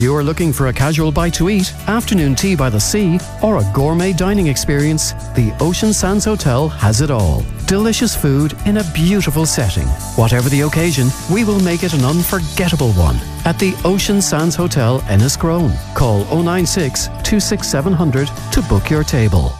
You're looking for a casual bite to eat, afternoon tea by the sea, or a gourmet dining experience? The Ocean Sands Hotel has it all. Delicious food in a beautiful setting. Whatever the occasion, we will make it an unforgettable one. At the Ocean Sands Hotel, Enniscrone. Call 096 26 700 to book your table.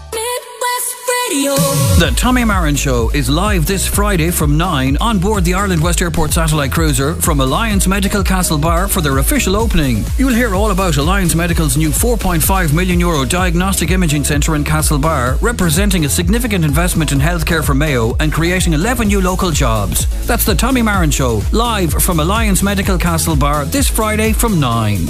The Tommy Marin Show is live this Friday from 9 on board the Ireland West Airport satellite cruiser from Alliance Medical Castlebar for their official opening. You'll hear all about Alliance Medical's new €4.5 million diagnostic imaging centre in Castlebar, representing a significant investment in healthcare for Mayo and creating 11 new local jobs. That's the Tommy Marin Show, live from Alliance Medical Castlebar this Friday from 9.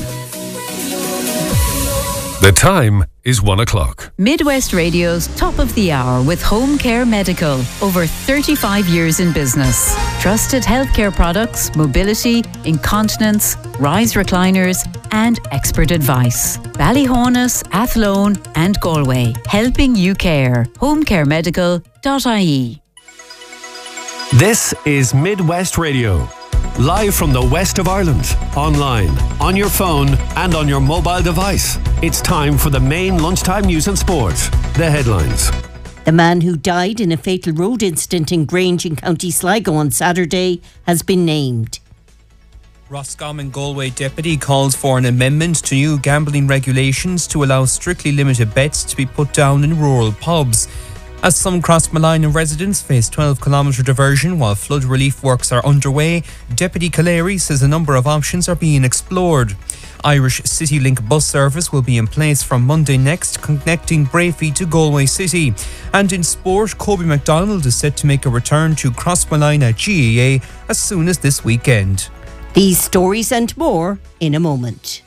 The time is 1 o'clock. Midwest Radio's Top of the Hour with Home Care Medical. Over 35 years in business. Trusted healthcare products, mobility, incontinence, rise recliners and expert advice. Ballyhonus, Athlone and Galway. Helping you care. homecaremedical.ie. This is Midwest Radio. Live from the west of Ireland, online, on your phone and on your mobile device. It's time for the main lunchtime news and sport. The headlines. The man who died in a fatal road incident in Grange in County Sligo on Saturday has been named. Roscommon Galway deputy calls for an amendment to new gambling regulations to allow strictly limited bets to be put down in rural pubs. As some Crossmolina residents face 12-kilometre diversion while flood relief works are underway, Deputy Caleri says a number of options are being explored. Irish CityLink bus service will be in place from Monday next, connecting Brafey to Galway City. And in sport, Kobe MacDonald is set to make a return to Crossmolina GAA as soon as this weekend. These stories and more in a moment.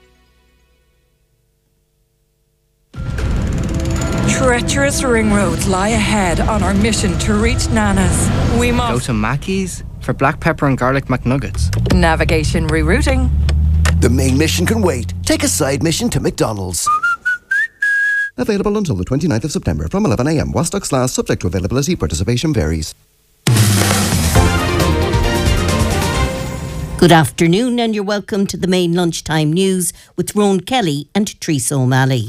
Treacherous ring roads lie ahead on our mission to reach Nana's. We must go to Mackey's for black pepper and garlic McNuggets. Navigation rerouting. The main mission can wait. Take a side mission to McDonald's. Available until the 29th of September from 11 a.m. Wostock Slash, subject to availability, participation varies. Good afternoon and you're welcome to the main lunchtime news with Rowan Kelly and Teresa O'Malley.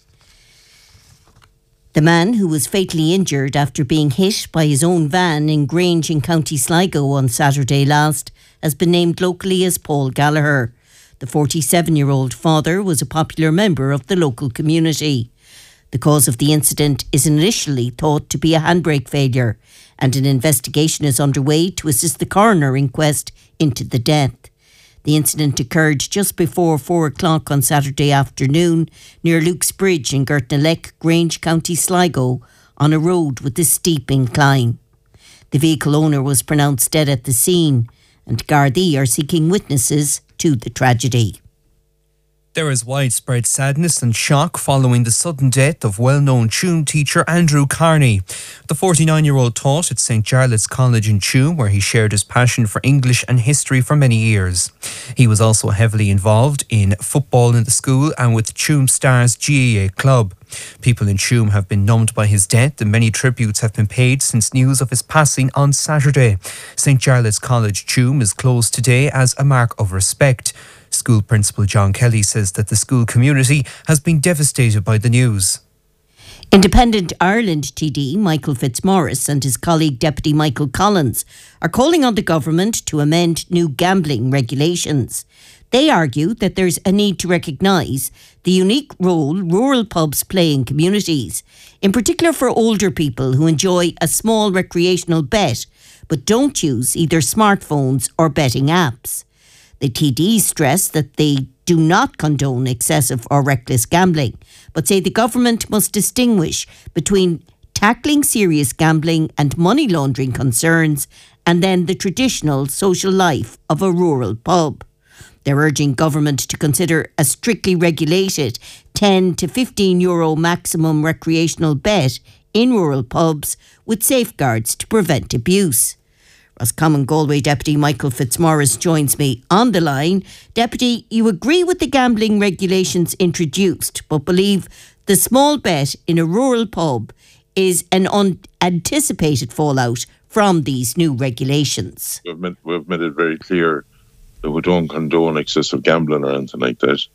The man who was fatally injured after being hit by his own van in Grange in County Sligo on Saturday last has been named locally as Paul Gallagher. The 47-year-old father was a popular member of the local community. The cause of the incident is initially thought to be a handbrake failure, and an investigation is underway to assist the coroner inquest into the death. The incident occurred just before 4 o'clock on Saturday afternoon near Luke's Bridge in Gertnalek, Grange, County Sligo, on a road with a steep incline. The vehicle owner was pronounced dead at the scene, and Gardaí are seeking witnesses to the tragedy. There is widespread sadness and shock following the sudden death of well-known Tuam teacher Andrew Carney. The 49-year-old taught at St. Jarlath's College in Tuam, where he shared his passion for English and history for many years. He was also heavily involved in football in the school and with Tuam Stars GAA club. People in Tuam have been numbed by his death and many tributes have been paid since news of his passing on Saturday. St. Jarlath's College Tuam is closed today as a mark of respect. School Principal John Kelly says that the school community has been devastated by the news. Independent Ireland TD Michael Fitzmaurice and his colleague Deputy Michael Collins are calling on the government to amend new gambling regulations. They argue that there's a need to recognise the unique role rural pubs play in communities, in particular for older people who enjoy a small recreational bet but don't use either smartphones or betting apps. The TD stress that they do not condone excessive or reckless gambling, but say the government must distinguish between tackling serious gambling and money laundering concerns and then the traditional social life of a rural pub. They're urging government to consider a strictly regulated €10 to €15 maximum recreational bet in rural pubs with safeguards to prevent abuse. Roscommon Galway Deputy Michael Fitzmaurice joins me on the line. Deputy, you agree with the gambling regulations introduced, but believe the small bet in a rural pub is an unanticipated fallout from these new regulations. We've made it very clear We don't condone excessive gambling or anything like that.